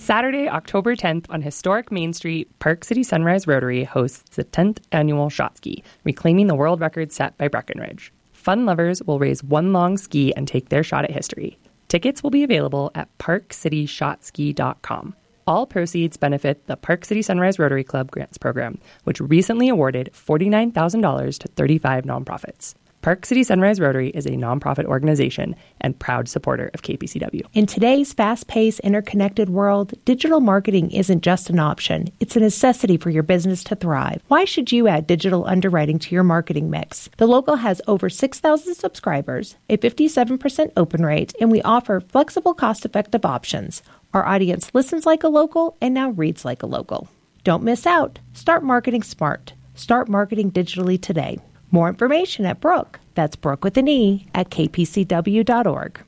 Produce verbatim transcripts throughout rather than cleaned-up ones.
Saturday, October tenth on historic Main Street, Park City Sunrise Rotary hosts the tenth annual Shot Ski, reclaiming the world record set by Breckenridge. Fun lovers will raise one long ski and take their shot at history. Tickets will be available at park city shot ski dot com. All proceeds benefit the Park City Sunrise Rotary Club Grants Program, which recently awarded forty-nine thousand dollars to thirty-five nonprofits. Park City Sunrise Rotary is a nonprofit organization and proud supporter of K P C W. In today's fast-paced, interconnected world, digital marketing isn't just an option. It's a necessity for your business to thrive. Why should you add digital underwriting to your marketing mix? The Local has over six thousand subscribers, a fifty-seven percent open rate, and we offer flexible, cost-effective options. Our audience listens like a local and now reads like a local. Don't miss out. Start marketing smart. Start marketing digitally today. More information at Brooke, that's Brooke with an E, at k p c w dot org.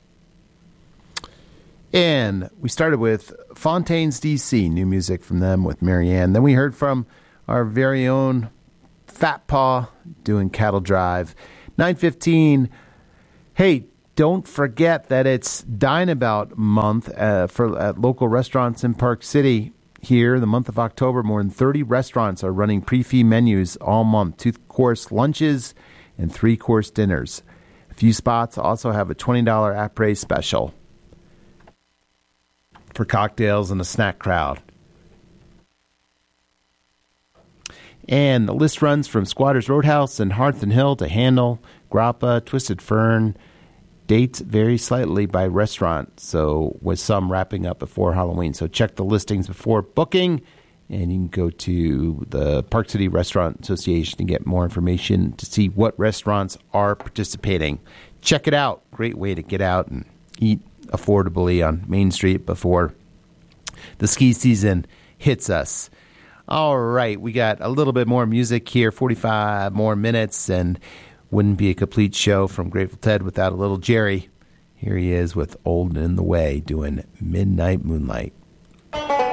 And we started with Fontaines D C, new music from them with Marianne. Then we heard from our very own Fat Paw doing Cattle Drive. nine fifteen, hey, don't forget that it's Dine About month uh, for at local restaurants in Park City. Here, the month of October, more than thirty restaurants are running pre-fee menus all month, two-course lunches and three-course dinners. A few spots also have a twenty dollars après special for cocktails and a snack crowd. And the list runs from Squatters Roadhouse and Hearth and Hill to Handle, Grappa, Twisted Fern. Dates vary slightly by restaurant, so with some wrapping up before Halloween. So check the listings before booking, and you can go to the Park City Restaurant Association to get more information to see what restaurants are participating. Check it out. Great way to get out and eat affordably on Main Street before the ski season hits us. All right, we got a little bit more music here, forty-five more minutes, and wouldn't be a complete show from Grateful Dead without a little Jerry. Here he is with Old and in the Way doing Midnight Moonlight.